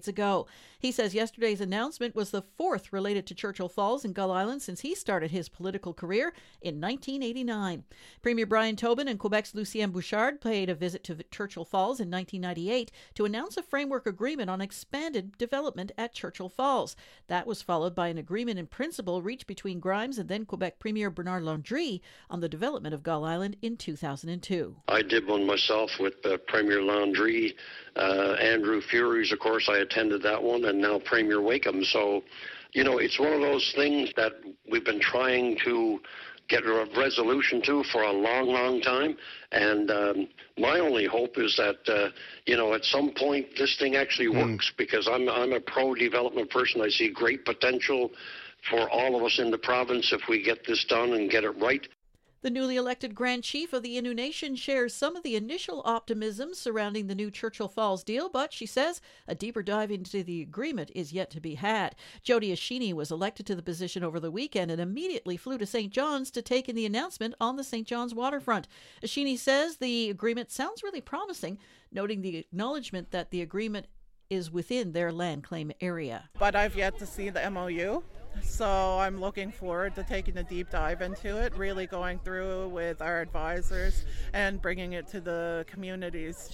ago. He says yesterday's announcement was the fourth related to Churchill Falls and Gull Island since he started his political career in 1989. Premier Brian Tobin and Quebec's Lucien Bouchard paid a visit to Churchill Falls in 1998 to announce a framework agreement on expanded development at Churchill Falls. That was followed by an agreement in principle reached between Grimes and then Quebec Premier Bernard Landry on the development of Gull Island in 2002. I did one myself with Premier Landry, Andrew Furys, of course, I attended that one, and now Premier Wakeham. So, it's one of those things that we've been trying to get a resolution to for a long, long time. And my only hope is that, at some point this thing actually works, because I'm a pro-development person. I see great potential for all of us in the province if we get this done and get it right. The newly elected Grand Chief of the Innu Nation shares some of the initial optimism surrounding the new Churchill Falls deal, but she says a deeper dive into the agreement is yet to be had. Jody Ashini was elected to the position over the weekend and immediately flew to St. John's to take in the announcement on the St. John's waterfront. Ashini says the agreement sounds really promising, noting the acknowledgement that the agreement is within their land claim area. But I've yet to see the MOU. So I'm looking forward to taking a deep dive into it, really going through with our advisors and bringing it to the communities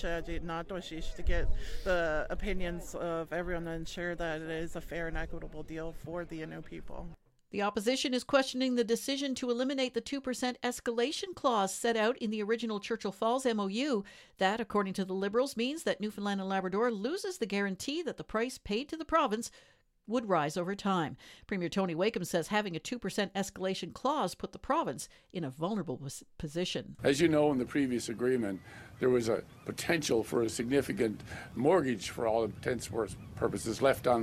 to get the opinions of everyone and ensure that it is a fair and equitable deal for the Innu people. The opposition is questioning the decision to eliminate the 2% escalation clause set out in the original Churchill Falls MOU. That, according to the Liberals, means that Newfoundland and Labrador loses the guarantee that the price paid to the province would rise over time. Premier Tony Wakeham says having a 2% escalation clause put the province in a vulnerable position. As you know, in the previous agreement, there was a potential for a significant mortgage, for all intents and purposes, left on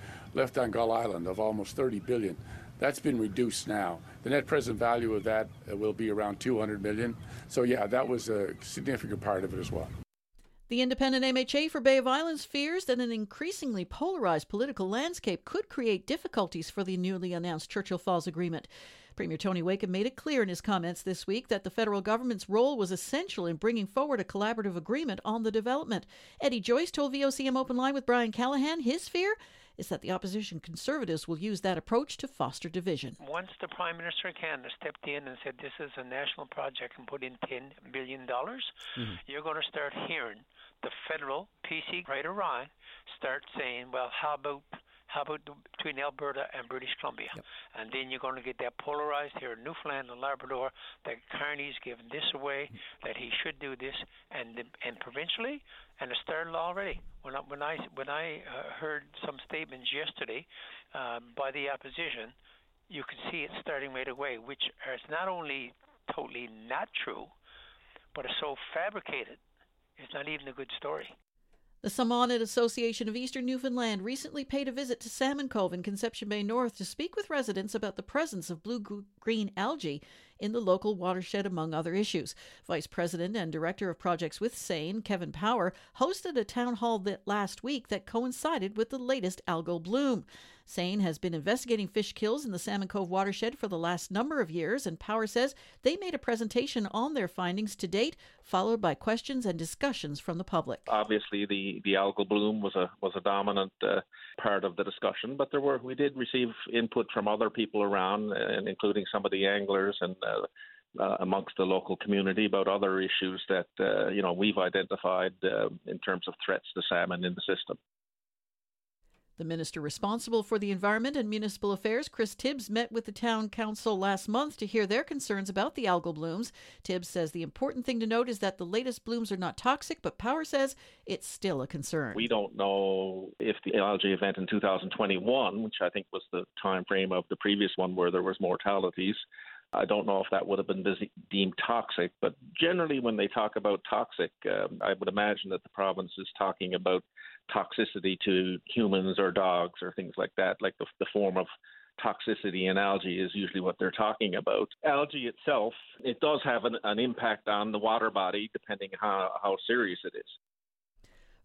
Gull Island of almost $30 billion. That's been reduced now. The net present value of that will be around $200 million. So yeah, that was a significant part of it as well. The independent MHA for Bay of Islands fears that an increasingly polarized political landscape could create difficulties for the newly announced Churchill Falls Agreement. Premier Tony Wakeham made it clear in his comments this week that the federal government's role was essential in bringing forward a collaborative agreement on the development. Eddie Joyce told VOCM Open Line with Brian Callahan his fear is that the opposition Conservatives will use that approach to foster division. Once the Prime Minister of Canada stepped in and said this is a national project and put in $10 billion, you're going to start hearing the federal PC, right or wrong, start saying, well, how about between Alberta and British Columbia? Yep. And then you're going to get that polarized here in Newfoundland and Labrador, that Carney's given this away, that he should do this, and provincially, and it started already. When I heard some statements yesterday by the opposition, you could see it starting right away, which is not only totally not true, but is so fabricated. It's not even a good story. The Salmonid Association of Eastern Newfoundland recently paid a visit to Salmon Cove in Conception Bay North to speak with residents about the presence of blue-green algae in the local watershed, among other issues. Vice President and Director of Projects with SANE, Kevin Power, hosted a town hall last week that coincided with the latest algal bloom. SANE has been investigating fish kills in the Salmon Cove watershed for the last number of years, and Power says they made a presentation on their findings to date, followed by questions and discussions from the public. Obviously, the algal bloom was a dominant part of the discussion, but we did receive input from other people around, and including some of the anglers and amongst the local community about other issues that we've identified in terms of threats to salmon in the system. The minister responsible for the Environment and Municipal Affairs, Chris Tibbs, met with the town council last month to hear their concerns about the algal blooms. Tibbs says the important thing to note is that the latest blooms are not toxic, but Power says it's still a concern. We don't know if the algae event in 2021, which I think was the time frame of the previous one where there was mortalities, I don't know if that would have been deemed toxic, but generally when they talk about toxic, I would imagine that the province is talking about toxicity to humans or dogs or things like that, like the form of toxicity in algae is usually what they're talking about. Algae itself, it does have an impact on the water body depending how serious it is.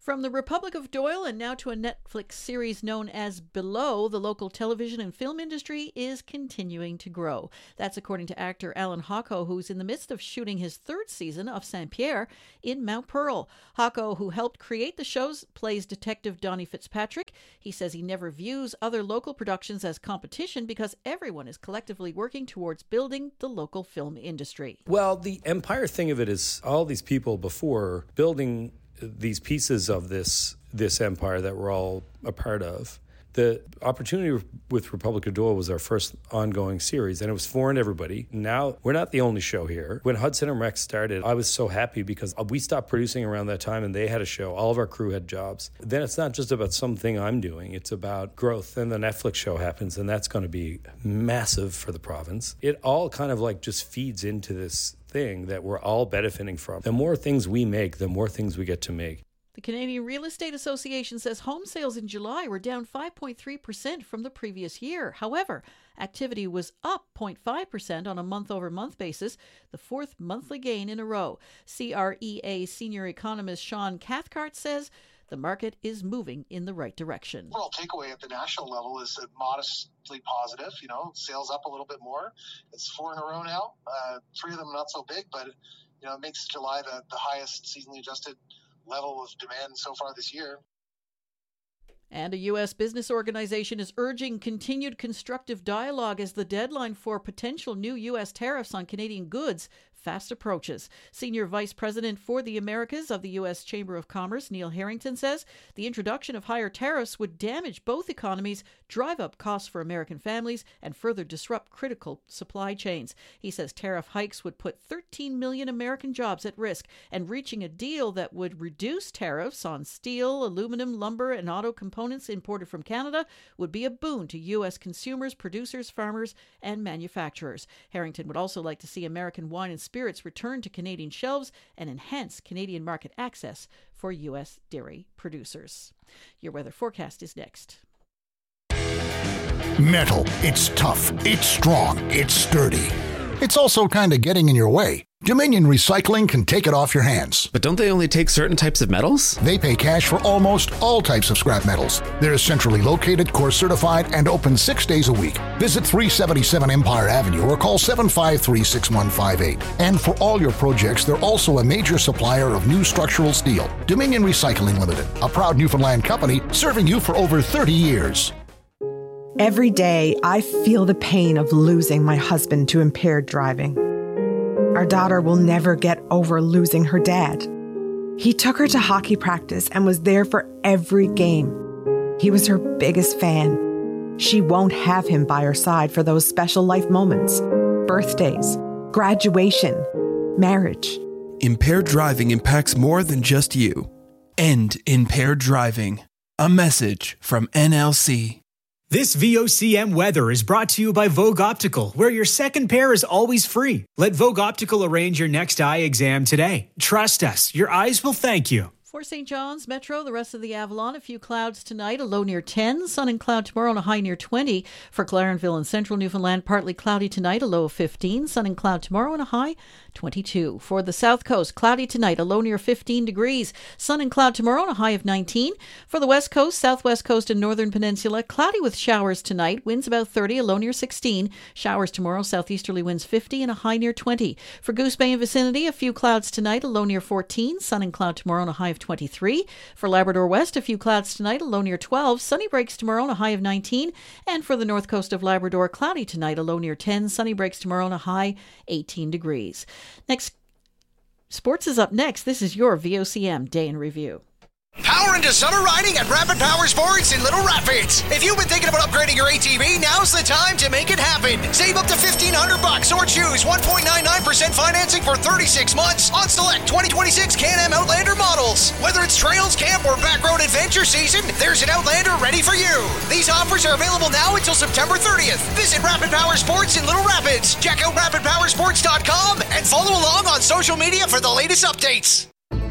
From the Republic of Doyle and now to a Netflix series known as Below, the local television and film industry is continuing to grow. That's according to actor Alan Hocko, who's in the midst of shooting his third season of Saint-Pierre in Mount Pearl. Hocko, who helped create the shows, plays Detective Donnie Fitzpatrick. He says he never views other local productions as competition because everyone is collectively working towards building the local film industry. Well, the Empire thing of it is all these people before building these pieces of this empire that we're all a part of. The opportunity with Republic of Doyle was our first ongoing series, and it was foreign to everybody. Now, we're not the only show here. When Hudson and Rex started, I was so happy because we stopped producing around that time, and they had a show. All of our crew had jobs. Then it's not just about something I'm doing. It's about growth. Then the Netflix show happens, and that's going to be massive for the province. It all kind of like just feeds into this thing that we're all benefiting from. The more things we make, the more things we get to make. The Canadian Real Estate Association says home sales in July were down 5.3% from the previous year. However, activity was up 0.5% on a month-over-month basis, the fourth monthly gain in a row. CREA senior economist Sean Cathcart says the market is moving in the right direction. Overall takeaway at the national level is modestly positive. Sales up a little bit more. It's 4 in a row now. 3 of them not so big, but it makes July the highest seasonally adjusted level of demand so far this year. And a U.S. business organization is urging continued constructive dialogue as the deadline for potential new U.S. tariffs on Canadian goods fast approaches. Senior Vice President for the Americas of the U.S. Chamber of Commerce, Neil Harrington, says the introduction of higher tariffs would damage both economies, drive up costs for American families, and further disrupt critical supply chains. He says tariff hikes would put 13 million American jobs at risk, and reaching a deal that would reduce tariffs on steel, aluminum, lumber, and auto components imported from Canada would be a boon to U.S. consumers, producers, farmers, and manufacturers. Harrington would also like to see American wine and spirits return to Canadian shelves and enhance Canadian market access for U.S. dairy producers. Your weather forecast is next. Metal. It's tough. It's strong. It's sturdy. It's also kind of getting in your way. Dominion Recycling can take it off your hands. But don't they only take certain types of metals? They pay cash for almost all types of scrap metals. They're centrally located, course certified, and open 6 days a week. Visit 377 Empire Avenue or call 753-6158. And for all your projects, they're also a major supplier of new structural steel. Dominion Recycling Limited, a proud Newfoundland company serving you for over 30 years. Every day, I feel the pain of losing my husband to impaired driving. Our daughter will never get over losing her dad. He took her to hockey practice and was there for every game. He was her biggest fan. She won't have him by her side for those special life moments, birthdays, graduation, marriage. Impaired driving impacts more than just you. End impaired driving. A message from NLC. This VOCM weather is brought to you by Vogue Optical, where your second pair is always free. Let Vogue Optical arrange your next eye exam today. Trust us, your eyes will thank you. For St. John's Metro, the rest of the Avalon, a few clouds tonight, a low near 10, sun and cloud tomorrow and a high near 20. For Clarenville and central Newfoundland, partly cloudy tonight, a low of 15, sun and cloud tomorrow and a high 22. For the South Coast, cloudy tonight, a low near 15 degrees, sun and cloud tomorrow and a high of 19. For the West Coast, Southwest Coast and Northern Peninsula, cloudy with showers tonight, winds about 30, a low near 16. Showers tomorrow, southeasterly winds 50 and a high near 20. For Goose Bay and vicinity, a few clouds tonight, a low near 14, sun and cloud tomorrow and a high of 23. For Labrador West, a few clouds tonight, a low near 12. Sunny breaks tomorrow and a high of 19. And for the north coast of Labrador, cloudy tonight, a low near 10. Sunny breaks tomorrow and a high 18 degrees. Next, sports is up next. This is your VOCM Day in Review. Power into summer riding at Rapid Power Sports in Little Rapids. If you've been thinking about upgrading your ATV, now's the time to make it happen. Save up to $1,500 or choose 1.99% financing for 36 months on select 2026 Can-Am Outlander models. Whether it's trails, camp, or backroad adventure season, there's an Outlander ready for you. These offers are available now until September 30th. Visit Rapid Power Sports in Little Rapids. Check out rapidpowersports.com and follow along on social media for the latest updates.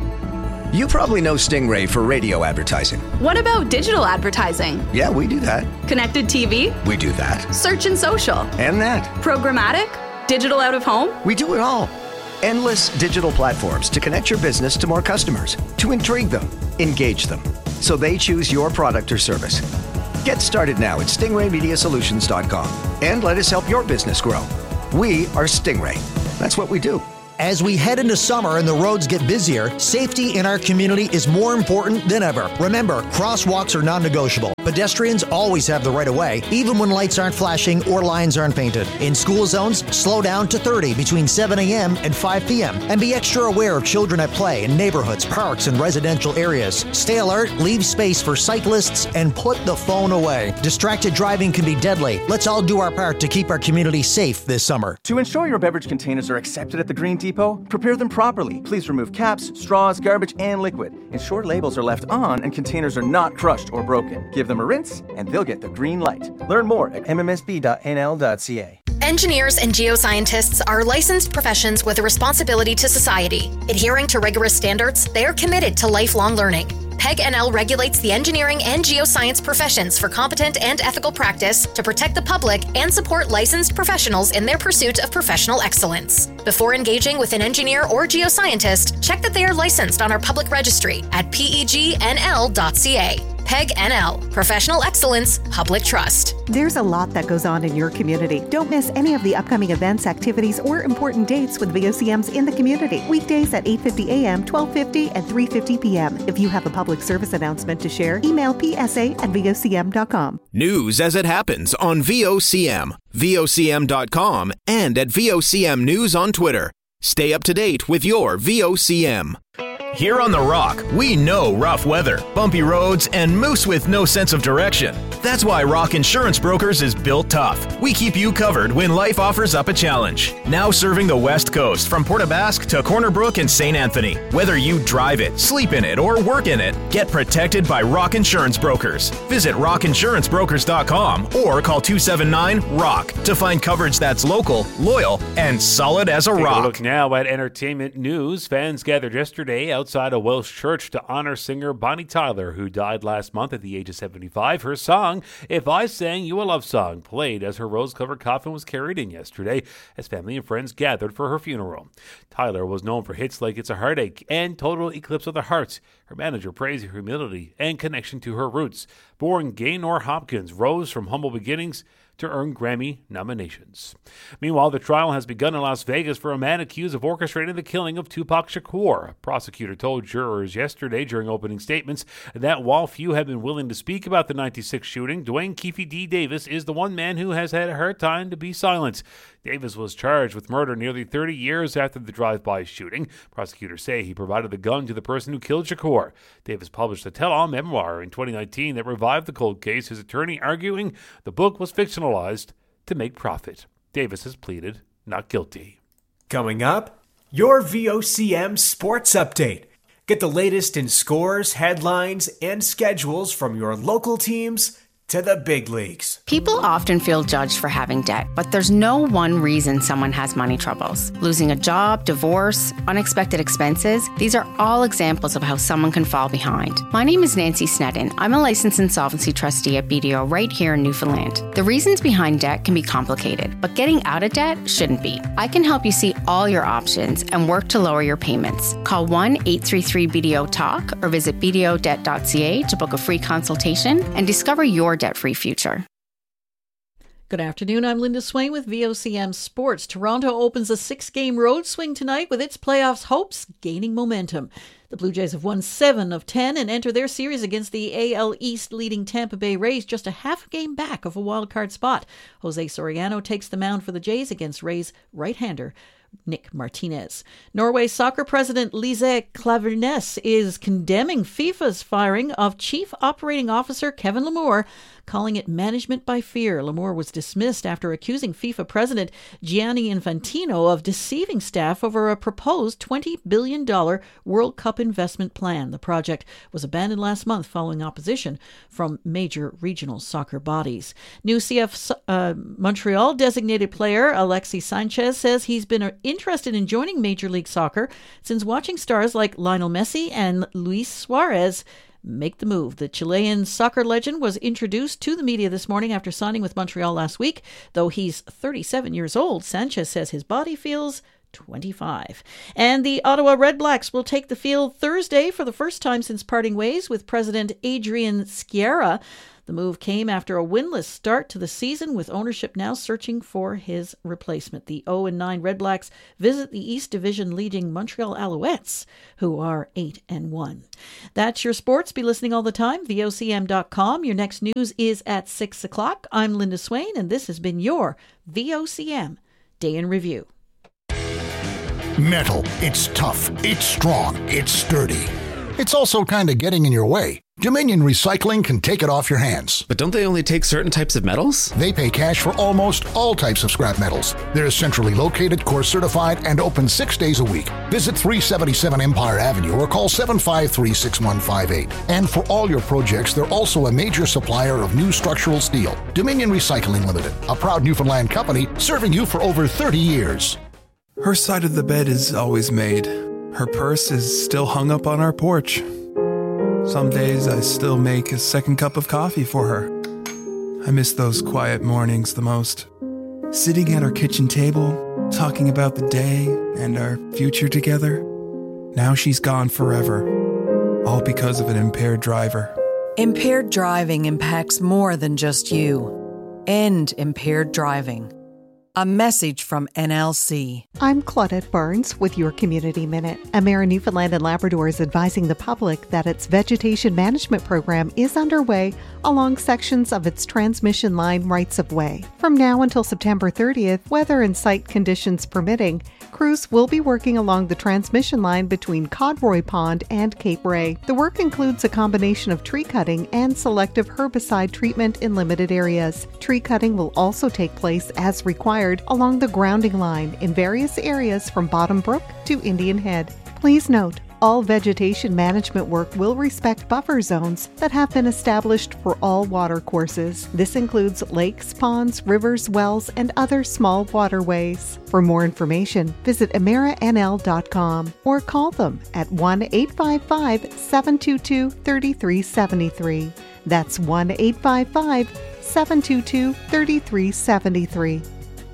You probably know Stingray for radio advertising. What about digital advertising? Yeah, we do that. Connected TV? We do that. Search and social? And that. Programmatic? Digital out of home? We do it all. Endless digital platforms to connect your business to more customers, to intrigue them, engage them, so they choose your product or service. Get started now at stingraymediasolutions.com and let us help your business grow. We are Stingray. That's what we do. As we head into summer and the roads get busier, safety in our community is more important than ever. Remember, crosswalks are non-negotiable. Pedestrians always have the right of way, even when lights aren't flashing or lines aren't painted. In school zones, slow down to 30 between 7 a.m. and 5 p.m. And be extra aware of children at play in neighborhoods, parks, and residential areas. Stay alert, leave space for cyclists, and put the phone away. Distracted driving can be deadly. Let's all do our part to keep our community safe this summer. To ensure your beverage containers are accepted at the Green Depot, prepare them properly. Please remove caps, straws, garbage, and liquid. Ensure labels are left on and containers are not crushed or broken. Give them a rinse and they'll get the green light. Learn more at mmsb.nl.ca. Engineers and geoscientists are licensed professions with a responsibility to society. Adhering to rigorous standards, they are committed to lifelong learning. PEG NL regulates the engineering and geoscience professions for competent and ethical practice to protect the public and support licensed professionals in their pursuit of professional excellence. Before engaging with an engineer or geoscientist, check that they are licensed on our public registry at pegnl.ca. PEG NL, Professional Excellence, Public Trust. There's a lot that goes on in your community. Don't miss any of the upcoming events, activities, or important dates with VOCMs in the community. Weekdays at 8:50 a.m., 12:50, and 3:50 p.m. If you have a public service announcement to share, email psa@vocm.com. News as it happens on VOCM, vocm.com, and at VOCM News on Twitter. Stay up to date with your VOCM. Here on The Rock, we know rough weather, bumpy roads, and moose with no sense of direction. That's why Rock Insurance Brokers is built tough. We keep you covered when life offers up a challenge. Now serving the West Coast from Port aux Basques to Corner Brook and St. Anthony. Whether you drive it, sleep in it, or work in it, get protected by Rock Insurance Brokers. Visit rockinsurancebrokers.com or call 279-ROCK to find coverage that's local, loyal, and solid as a rock. Take a look now at entertainment news. Fans gathered yesterday outside a Welsh church to honor singer Bonnie Tyler, who died last month at the age of 75. Her song, If I Sang You a Love Song, played as her rose-covered coffin was carried in yesterday as family and friends gathered for her funeral. Tyler was known for hits like It's a Heartache and Total Eclipse of the Heart. Her manager praised her humility and connection to her roots. Born Gaynor Hopkins rose from humble beginnings to earn Grammy nominations. Meanwhile, the trial has begun in Las Vegas for a man accused of orchestrating the killing of Tupac Shakur. A prosecutor told jurors yesterday during opening statements that while few have been willing to speak about the 96 shooting, Dwayne Keefe D. Davis is the one man who has had a hard time to be silent. Davis was charged with murder nearly 30 years after the drive-by shooting. Prosecutors say he provided the gun to the person who killed Shakur. Davis published a tell-all memoir in 2019 that revived the cold case, his attorney arguing the book was fictionalized to make profit. Davis has pleaded not guilty. Coming up, your VOCM Sports Update. Get the latest in scores, headlines, and schedules from your local teams to the big leagues. People often feel judged for having debt, but there's no one reason someone has money troubles. Losing a job, divorce, unexpected expenses, these are all examples of how someone can fall behind. My name is Nancy Sneddon. I'm a licensed insolvency trustee at BDO right here in Newfoundland. The reasons behind debt can be complicated, but getting out of debt shouldn't be. I can help you see all your options and work to lower your payments. Call 1-833-BDO-TALK or visit bdodebt.ca to book a free consultation and discover your debt-free future. Good afternoon. I'm Linda Swain with VOCM Sports. Toronto opens a 6-game road swing tonight with its playoffs hopes gaining momentum. The Blue Jays have won 7 of 10 and enter their series against the AL East leading Tampa Bay Rays just a half game back of a wildcard spot. Jose Soriano takes the mound for the Jays against Rays right-hander Nick Martinez. Norway soccer president Lise Klaveness is condemning FIFA's firing of Chief Operating Officer Kevin Lamour, calling it management by fear. Lamour was dismissed after accusing FIFA president Gianni Infantino of deceiving staff over a proposed $20 billion World Cup investment plan. The project was abandoned last month following opposition from major regional soccer bodies. New CF Montreal designated player Alexis Sanchez says he's been interested in joining Major League Soccer since watching stars like Lionel Messi and Luis Suarez make the move. The Chilean soccer legend was introduced to the media this morning after signing with Montreal last week. Though he's 37 years old, Sanchez says his body feels 25. And the Ottawa Redblacks will take the field Thursday for the first time since parting ways with President Adrian Sciarra. The move came after a winless start to the season, with ownership now searching for his replacement. The 0-9 Redblacks visit the East Division leading Montreal Alouettes, who are 8-1. That's your sports. Be listening all the time. VOCM.com. Your next news is at 6 o'clock. I'm Linda Swain, and this has been your VOCM Day in Review. Metal. It's tough. It's strong. It's sturdy. It's also kind of getting in your way. Dominion Recycling can take it off your hands. But don't they only take certain types of metals? They pay cash for almost all types of scrap metals. They're centrally located, course certified, and open 6 days a week. Visit 377 Empire Avenue or call 753-6158. And for all your projects, they're also a major supplier of new structural steel. Dominion Recycling Limited, a proud Newfoundland company serving you for over 30 years. Her side of the bed is always made. Her purse is still hung up on our porch. Some days I still make a second cup of coffee for her. I miss those quiet mornings the most. Sitting at our kitchen table, talking about the day and our future together. Now she's gone forever, all because of an impaired driver. Impaired driving impacts more than just you. End impaired driving. A message from NLC. I'm Claudette Barnes with your Community Minute. Emera Newfoundland and Labrador is advising the public that its vegetation management program is underway along sections of its transmission line rights-of-way. From now until September 30th, weather and site conditions permitting, crews will be working along the transmission line between Codroy Pond and Cape Ray. The work includes a combination of tree cutting and selective herbicide treatment in limited areas. Tree cutting will also take place as required along the grounding line in various areas from Bottom Brook to Indian Head. Please note, all vegetation management work will respect buffer zones that have been established for all water courses. This includes lakes, ponds, rivers, wells, and other small waterways. For more information, visit emeranl.com or call them at 1-855-722-3373. That's 1-855-722-3373.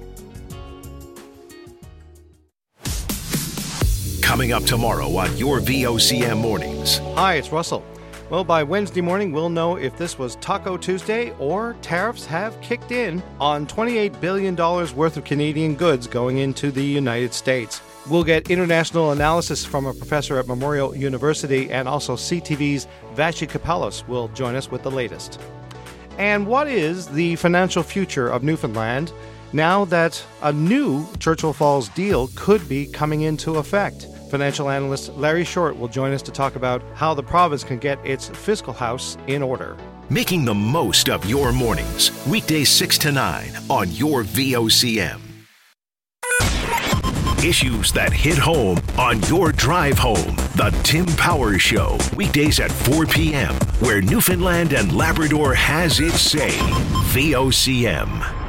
Coming up tomorrow on your VOCM Mornings. Hi, it's Russell. Well, by Wednesday morning, we'll know if this was Taco Tuesday or tariffs have kicked in on $28 billion worth of Canadian goods going into the United States. We'll get international analysis from a professor at Memorial University, and also CTV's Vashi Kapelos will join us with the latest. And what is the financial future of Newfoundland now that a new Churchill Falls deal could be coming into effect? Financial analyst Larry Short will join us to talk about how the province can get its fiscal house in order. Making the most of your mornings. Weekdays 6 to 9 on your VOCM. Issues that hit home on your drive home. The Tim Powers Show. Weekdays at 4 p.m. where Newfoundland and Labrador has its say. VOCM.